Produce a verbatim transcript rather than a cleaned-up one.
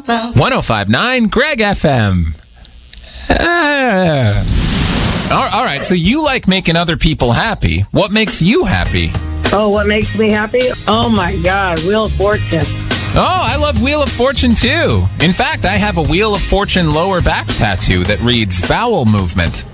one oh five point nine Greg F M. Ah. All, all right, so you like making other people happy. What makes you happy? Oh, what makes me happy? Oh, my God, Wheel of Fortune. Oh, I love Wheel of Fortune, too. In fact, I have a Wheel of Fortune lower back tattoo that reads bowel movement.